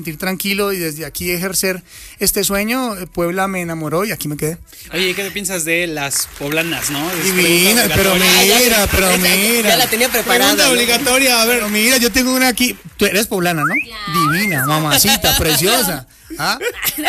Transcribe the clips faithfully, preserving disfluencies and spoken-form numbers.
sentir tranquilo y desde aquí ejercer este sueño. Puebla me enamoró y aquí me quedé. Oye, ¿qué te piensas de las poblanas, no? Es Divina, pero mira, pero mira. Ya la tenía preparada. Pregunta ¿no? obligatoria, a ver. Pero mira, yo tengo una aquí. Tú eres poblana, ¿no? Claro. Divina, mamacita, preciosa. ¿Ah?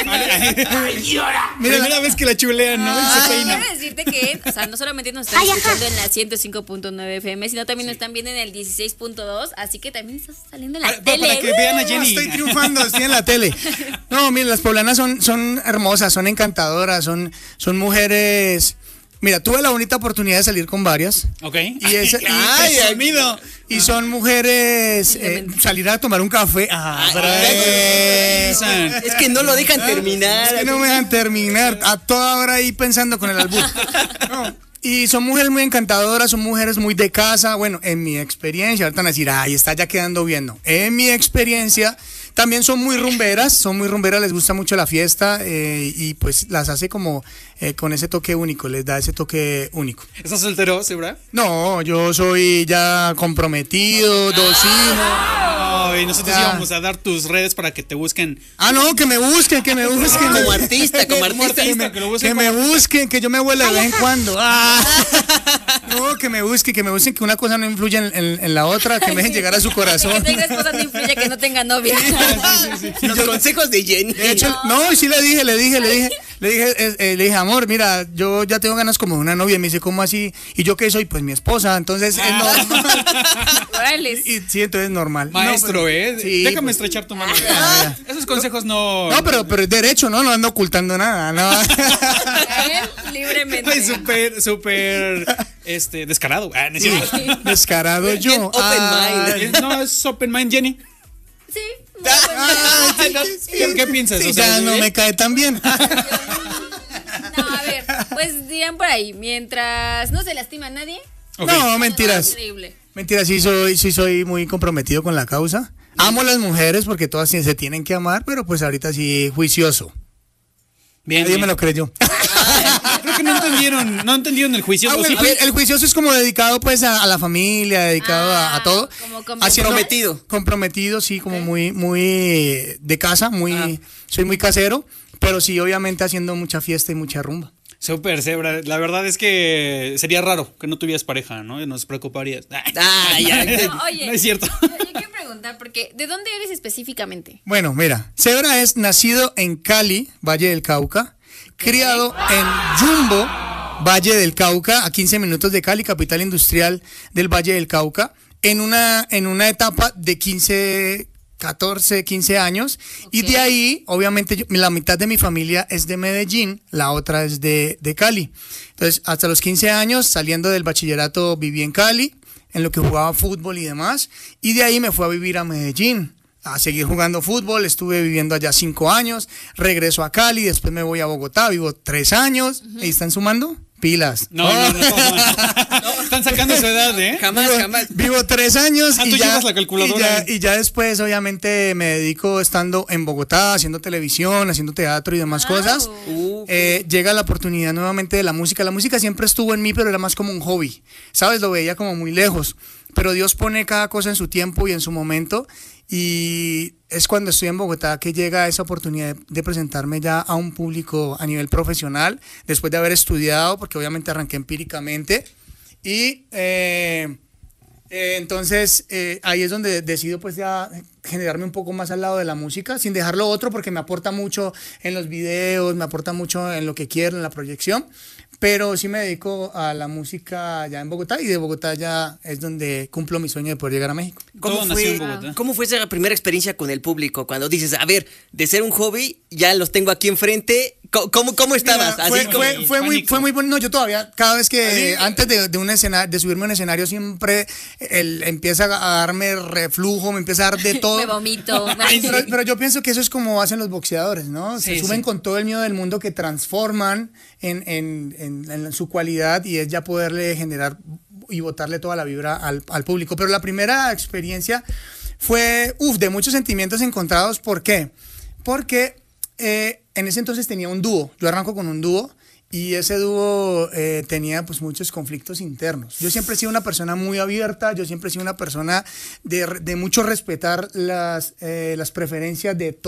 Mira, primera vez que la chulean, ¿no? Y se peina. Quiero decirte que, o sea, no solamente nos están escuchando en la ciento cinco punto nueve F M, sino también nos están viendo en el dieciséis punto dos, así que también estás saliendo en la Para, tele. para que vean a No, Jenny. estoy triunfando, estoy en la tele. No, mira, las poblanas son, son hermosas, son encantadoras, son, son mujeres. Mira, tuve la bonita oportunidad de salir con varias. Ok. Y, esa, y, Ay, y son- amigo. y son mujeres, eh, salir a tomar un café. Ah, pero, eh, Es que no lo dejan terminar. es que no me dejan terminar. A toda hora ahí pensando con el albur. No, y son mujeres muy encantadoras, son mujeres muy de casa. Bueno, en mi experiencia, ahorita van a decir, ay, está ya quedando bien. No. En mi experiencia, también son muy rumberas, son muy rumberas, les gusta mucho la fiesta eh, y pues las hace como eh, con ese toque único, les da ese toque único. ¿Estás soltero, segura? No, yo soy ya comprometido, dos hijos. Ay, nosotros Ya. íbamos a dar tus redes para que te busquen. Ah, no, que me busquen, que me busquen. Como artista, como artista. Que me, que lo busquen que me busquen, que yo me vuelva de vez en cuando. Ah. No, que me busquen, que me busquen, que una cosa no influye en, en- en la otra, que me dejen llegar a su Que corazón. tenga esposa no influye que no tenga novia. Los consejos de Jenny. De hecho, no, y sí le dije, le dije, le dije, le dije, eh, eh, le dije, amor, mira, yo ya tengo ganas como de una novia. Y me dice, ¿cómo así? ¿Y yo qué soy? Pues mi esposa. Entonces es normal. Órale. Y sí, entonces es normal. Maestro, No, pero- ¿eh? Sí, Déjame pues- estrechar tu mano. Ah, Esos consejos no. No, pero, pero es derecho, ¿no? No ando ocultando nada, ¿no? Él libremente. Ay, súper, súper, este, descarado. Ah, no es cierto. Descarado yo. Bien open Ah, mind. Eh, No, es open mind, Jenny. Sí. ah, sí, No, sí, ¿qué- qué piensas? sí, O sea, ya no ¿eh? me cae tan bien. No, a ver, pues digan por ahí, mientras no se lastima a nadie. Ok. No, mentiras. Increíble. Mentiras, sí soy, sí soy muy comprometido con la causa. Amo a las mujeres porque todas sí se tienen que amar, pero pues ahorita sí juicioso. Bien, Nadie bien. me lo creyó. Creo que no entendieron, no entendieron el juicio. Ah, ¿o bueno, sí? a ver, el juicioso es como dedicado pues a, a la familia, dedicado a, a todo. Ah, como Haciendo- comprometido. Comprometido, sí, como muy, muy de casa, muy, soy muy casero, pero sí, obviamente haciendo mucha fiesta y mucha rumba. Súper, Zebra. La verdad es que sería raro que no tuvieras pareja, ¿no? Nos preocuparías. Ah, ya. No, oye, No es cierto. Yo, yo quiero preguntar, porque ¿de dónde eres específicamente? Bueno, mira, Zebra es nacido en Cali, Valle del Cauca, criado en Jumbo, Valle del Cauca, a quince minutos de Cali, capital industrial del Valle del Cauca, en una, en una etapa de quince, catorce, quince años. Y de ahí, obviamente, yo- la mitad de mi familia es de Medellín, la otra es de, de Cali. Entonces, hasta los quince años, saliendo del bachillerato, viví en Cali, en lo que jugaba fútbol y demás. Y de ahí me fui a vivir a Medellín, a seguir jugando fútbol. Estuve viviendo allá cinco años, regreso a Cali, después me voy a Bogotá, vivo tres años. ¿Y están sumando? Pilas. No, no, no, no. Están sacando su edad, ¿eh? Jamás, Vivo, jamás. vivo tres años Ah, y, tú ya, llevas la calculadora. y, ya, y ya después obviamente me dedico estando en Bogotá, haciendo televisión, haciendo teatro y demás cosas. Uh, Eh, llega la oportunidad nuevamente de la música. La música siempre estuvo en mí, pero era más como un hobby, ¿sabes? Lo veía como muy lejos. Pero Dios pone cada cosa en su tiempo y en su momento. Y es cuando estoy en Bogotá que llega esa oportunidad de, de presentarme ya a un público a nivel profesional, después de haber estudiado, porque obviamente arranqué empíricamente. Y eh, eh, entonces eh, ahí es donde decido pues ya generarme un poco más al lado de la música, sin dejar lo otro, porque me aporta mucho en los videos, me aporta mucho en lo que quiero, en la proyección. Pero sí me dedico a la música ya en Bogotá, y de Bogotá ya es donde cumplo mi sueño de poder llegar a México. ¿Cómo Todo nació fue, en Bogotá. ¿Cómo fue esa primera experiencia con el público? Cuando dices, a ver, de ser un hobby, ya los tengo aquí enfrente. ¿Cómo, cómo, cómo estabas? Mira, Así fue, como- fue, fue muy, pánico. fue muy bueno. No, yo todavía, cada vez que antes de, de, un escena- de subirme a un escenario, siempre el, empieza a darme reflujo, me empieza a dar de todo. Me vomito. Pero, pero yo pienso que eso es como hacen los boxeadores, ¿no? Se Sí, suben sí. con todo el miedo del mundo, que transforman en, en, en, en su cualidad, y es ya poderle generar y botarle toda la vibra al, al público. Pero la primera experiencia fue, uff, de muchos sentimientos encontrados. ¿Por qué? Porque eh, en ese entonces tenía un dúo. Yo arranco con un dúo. Y ese dúo eh, tenía pues muchos conflictos internos. Yo siempre he sido una persona muy abierta, yo siempre he sido una persona de, de mucho respetar las, eh, las preferencias de todos.